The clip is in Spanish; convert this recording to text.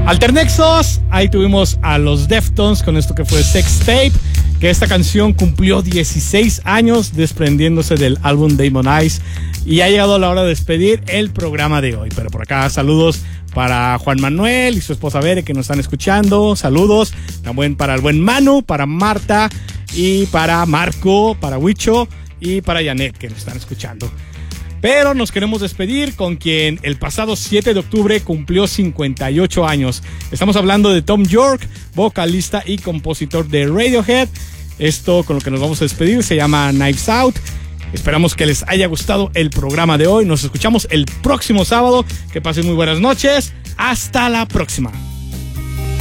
Alternexos, ahí tuvimos a los Deftones con esto que fue Sex Tape, que esta canción cumplió 16 años desprendiéndose del álbum Demon Eyes, y ha llegado la hora de despedir el programa de hoy. Pero por acá saludos para Juan Manuel y su esposa Bere, que nos están escuchando. Saludos también para el buen Manu, para Marta y para Marco, para Huicho y para Janet, que nos están escuchando. Pero nos queremos despedir con quien el pasado 7 de octubre cumplió 58 años. Estamos hablando de Thom Yorke, vocalista y compositor de Radiohead. Esto con lo que nos vamos a despedir se llama Knives Out. Esperamos que les haya gustado el programa de hoy. Nos escuchamos el próximo sábado. Que pasen muy buenas noches. Hasta la próxima.